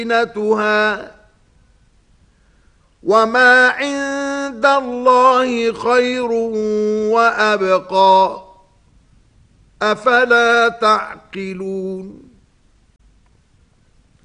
زينتها وما عند الله خير وأبقى أفلا تعقلون